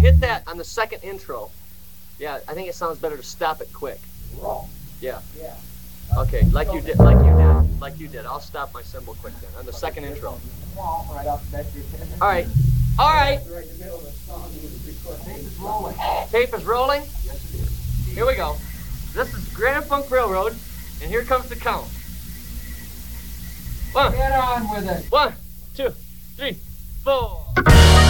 hit that on the second intro. Yeah, I think it sounds better to stop it quick. Yeah. Yeah. Okay, like you did. I'll stop my cymbal quick then on the second intro. Right off the bat. All right. All right. Right in the middle of the song. Tape is rolling. Tape is rolling. Yes, it is. Here we go. This is Grand Funk Railroad, and here comes the count. Get on with it. 1, 2, 3, 4.